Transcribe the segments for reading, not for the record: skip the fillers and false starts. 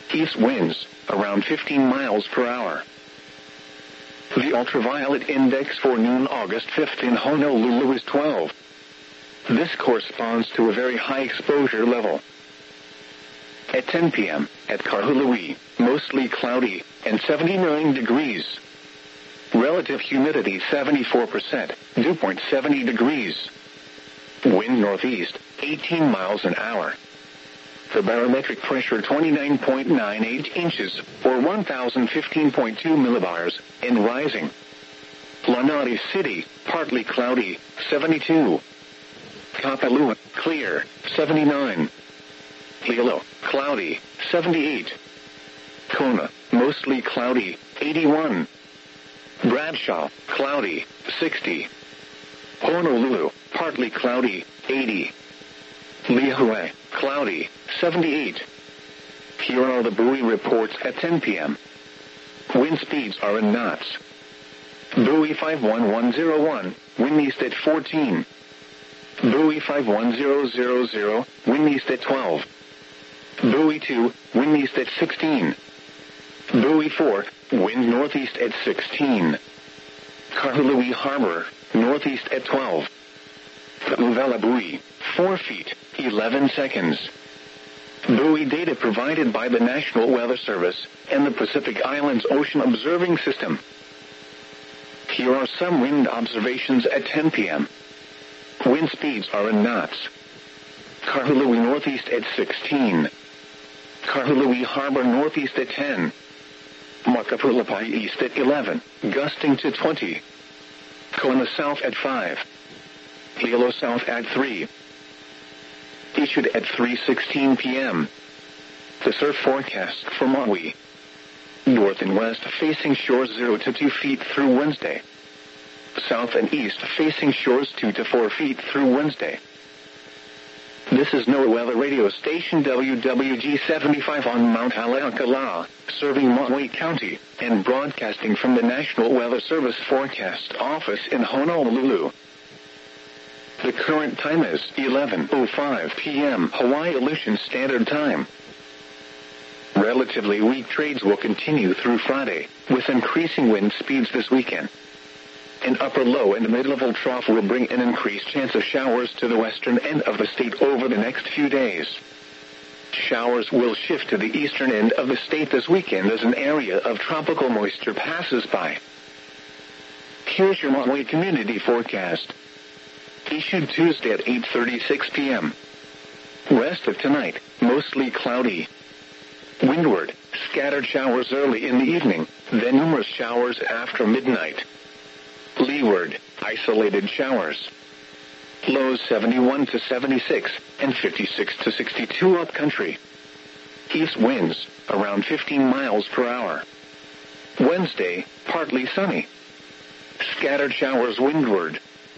East winds, around 15 miles per hour. The ultraviolet index for noon August 5th in Honolulu is 12. This corresponds to a very high exposure level. At 10 p.m., at Kahului, mostly cloudy, and 79 degrees. Relative humidity 74%, dew point 70 degrees. Wind northeast, 18 miles an hour. The barometric pressure 29.98 inches, or 1,015.2 millibars, and rising. Lanai City, partly cloudy, 72. Kapalua, clear, 79. Hilo, cloudy, 78. Kona, mostly cloudy, 81. Bradshaw, cloudy, 60. Honolulu, partly cloudy, 80. Lihue, cloudy, 78. Here are the buoy reports at 10 p.m. Wind speeds are in knots. Buoy 51101, wind east at 14. Buoy 51000, wind east at 12. Buoy 2, wind east at 16. Buoy 4, wind northeast at 16. Kahului Harbor, northeast at 12. Uvela buoy, 4 feet, 11 seconds. Buoy data provided by the National Weather Service and the Pacific Islands Ocean Observing System. Here are some wind observations at 10 p.m. Wind speeds are in knots. Kahului northeast at 16. Kahului Harbor northeast at 10. Makapulapai east at 11, gusting to 20. Kona south at 5. Hilo south at 3. Issued at 3:16 p.m. The surf forecast for Maui. North and west facing shores 0 to 2 feet through Wednesday. South and east facing shores 2 to 4 feet through Wednesday. This is NOAA Weather Radio Station WWG-75 on Mount Haleakala, serving Maui County, and broadcasting from the National Weather Service Forecast Office in Honolulu. The current time is 11:05 p.m. Hawaii Aleutian Standard Time. Relatively weak trades will continue through Friday, with increasing wind speeds this weekend. An upper low and mid-level trough will bring an increased chance of showers to the western end of the state over the next few days. Showers will shift to the eastern end of the state this weekend as an area of tropical moisture passes by. Here's your Maui community forecast. Issued Tuesday at 8:36 p.m. Rest of tonight, mostly cloudy. Windward, scattered showers early in the evening, then numerous showers after midnight. Leeward, isolated showers. Lows 71 to 76 and 56 to 62 upcountry. East winds, around 15 miles per hour. Wednesday, partly sunny. Scattered showers windward.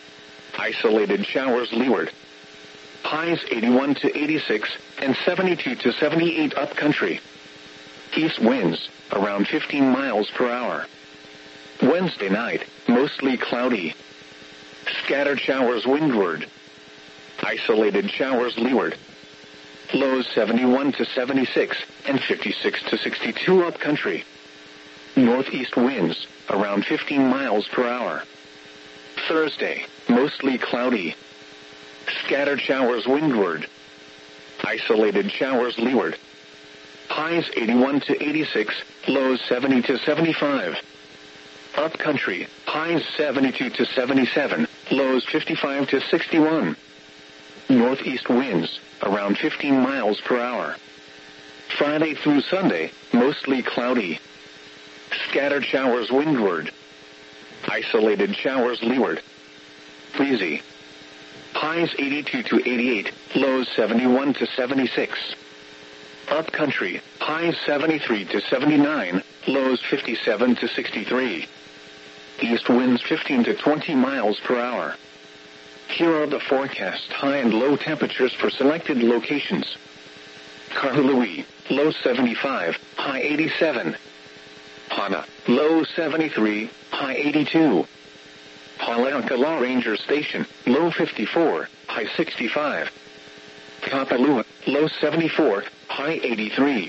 Isolated showers leeward. Highs 81 to 86 and 72 to 78 upcountry. East winds, around 15 miles per hour. Wednesday night, mostly cloudy. Scattered showers windward. Isolated showers leeward. Lows 71 to 76 and 56 to 62 upcountry. Northeast winds, around 15 miles per hour. Thursday, mostly cloudy. Scattered showers windward. Isolated showers leeward. Highs 81 to 86, lows 70 to 75. Upcountry, highs 72 to 77, lows 55 to 61. Northeast winds, around 15 miles per hour. Friday through Sunday, mostly cloudy. Scattered showers windward. Isolated showers leeward. Breezy. Highs 82 to 88, lows 71 to 76. Upcountry, highs 73 to 79, lows 57 to 63. East winds 15 to 20 miles per hour. Here are the forecast high and low temperatures for selected locations. Kahului, low 75, high 87. Hana, low 73, high 82. Haleakala Ranger Station, low 54, high 65. Kapalua, low 74, high 83.